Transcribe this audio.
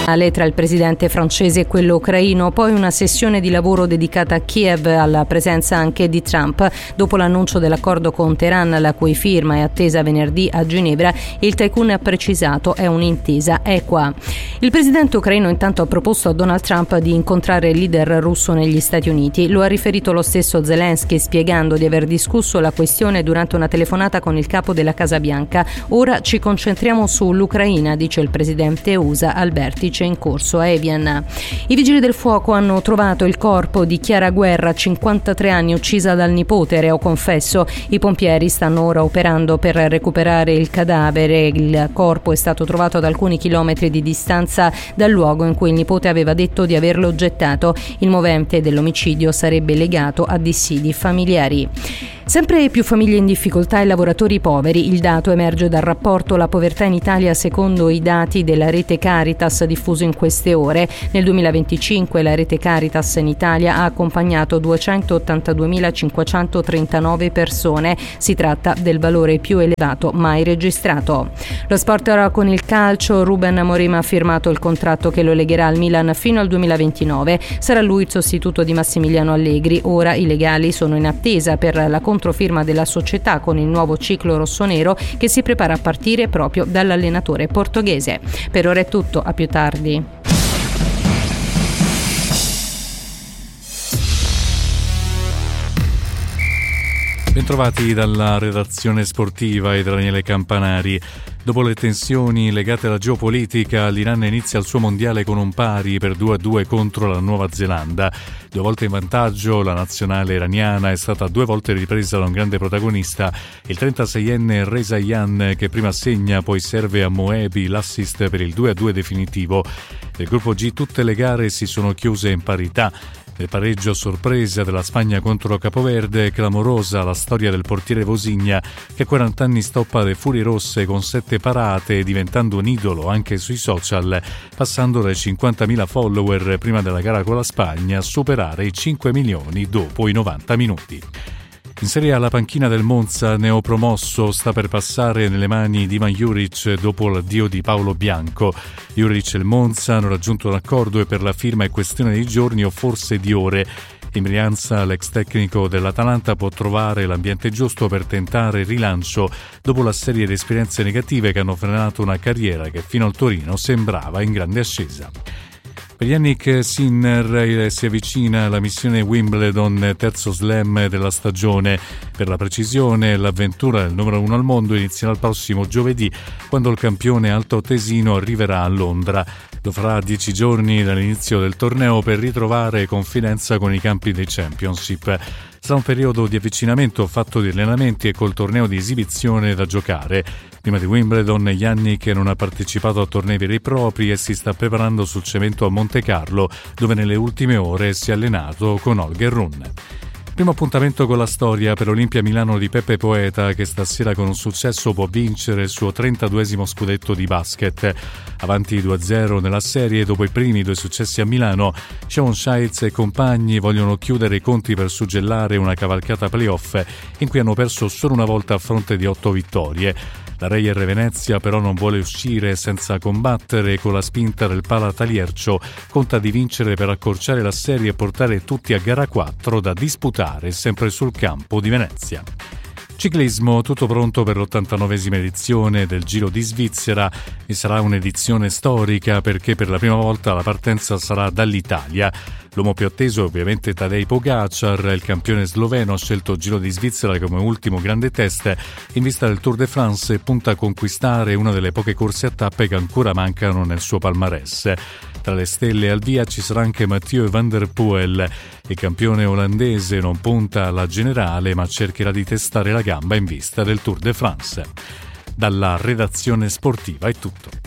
tra il presidente francese e quello ucraino, poi una sessione di lavoro dedicata a Kiev alla presenza anche di Trump. Dopo l'annuncio dell'accordo con Teheran, la cui firma è attesa venerdì a Ginevra, il tycoon ha precisato è un'intesa equa. Il presidente ucraino intanto ha proposto a Donald Trump di incontrare il leader russo negli Stati Uniti. Lo ha riferito lo stesso Zelensky, spiegando di aver discusso la questione durante una telefonata con il capo della Casa Bianca. Ora ci concentriamo sull'Ucraina, dice il presidente USA al vertice in corso a Evian. I vigili del fuoco hanno trovato il corpo di Chiara Guerra, 53 anni, uccisa dal nipote, reo confesso. I pompieri stanno ora operando per recuperare il cadavere. Il corpo è stato trovato ad alcuni chilometri di distanza dal luogo in cui il nipote aveva detto di averlo gettato. Il movente dell'omicidio sarebbe legato a dissidi familiari. Sempre più famiglie in difficoltà e lavoratori poveri. Il dato emerge dal rapporto La povertà in Italia secondo i dati della rete Caritas diffuso in queste ore. Nel 2025 la rete Caritas in Italia ha accompagnato 282.539 persone. Si tratta del valore più elevato mai registrato. Lo sport ora con il calcio. Ruben Amorim ha firmato il contratto che lo legherà al Milan fino al 2029. Sarà lui il sostituto di Massimiliano Allegri. Ora i legali sono in attesa per la controfirma della società con il nuovo ciclo rossonero che si prepara a partire proprio dall'allenatore portoghese. Per ora è tutto, a più tardi. Bentrovati dalla redazione sportiva e da Daniele Campanari. Dopo le tensioni legate alla geopolitica, l'Iran inizia il suo mondiale con un pari per 2-2 contro la Nuova Zelanda. 2 volte in vantaggio, la nazionale iraniana è stata 2 volte ripresa da un grande protagonista, il 36enne Reza Jan, che prima segna, poi serve a Moebi l'assist per il 2-2 definitivo. Nel gruppo G tutte le gare si sono chiuse in parità. Nel pareggio a sorpresa della Spagna contro Capoverde, clamorosa la storia del portiere Vosigna, che a 40 anni stoppa le furie rosse con 7 parate, diventando un idolo anche sui social, passando dai 50.000 follower prima della gara con la Spagna a superare i 5 milioni dopo i 90 minuti. In Serie A la panchina del Monza, neopromosso, sta per passare nelle mani di Ivan Juric dopo l'addio di Paolo Bianco. Juric e il Monza hanno raggiunto un accordo e per la firma è questione di giorni o forse di ore. In Brianza l'ex tecnico dell'Atalanta può trovare l'ambiente giusto per tentare il rilancio dopo la serie di esperienze negative che hanno frenato una carriera che fino al Torino sembrava in grande ascesa. Per Yannick Sinner si avvicina la missione Wimbledon, terzo slam della stagione. Per la precisione, l'avventura del numero 1 al mondo inizierà il prossimo giovedì, quando il campione altoatesino arriverà a Londra. Lo farà a 10 giorni dall'inizio del torneo per ritrovare confidenza con i campi dei Championship. Sarà un periodo di avvicinamento fatto di allenamenti e col torneo di esibizione da giocare. Prima di Wimbledon, Yannick non ha partecipato a tornei veri e propri e si sta preparando sul cemento a Monte Carlo, dove nelle ultime ore si è allenato con Holger Rune. Primo appuntamento con la storia per Olimpia Milano di Peppe Poeta, che stasera con un successo può vincere il suo 32esimo scudetto di basket. Avanti 2-0 nella serie dopo i primi 2 successi a Milano, Sean Shields e compagni vogliono chiudere i conti per suggellare una cavalcata playoff in cui hanno perso solo una volta a fronte di 8 vittorie. La Reyer Venezia però non vuole uscire senza combattere e con la spinta del Pala Taliercio conta di vincere per accorciare la serie e portare tutti a gara 4 da disputare sempre sul campo di Venezia. Ciclismo, tutto pronto per l'89esima edizione del Giro di Svizzera e sarà un'edizione storica perché per la prima volta la partenza sarà dall'Italia. L'uomo più atteso è ovviamente Tadej Pogacar, il campione sloveno ha scelto il Giro di Svizzera come ultimo grande test in vista del Tour de France e punta a conquistare una delle poche corse a tappe che ancora mancano nel suo palmarès. Tra le stelle al via ci sarà anche Mathieu van der Poel. Il campione olandese non punta alla generale ma cercherà di testare la gamba in vista del Tour de France. Dalla redazione sportiva è tutto.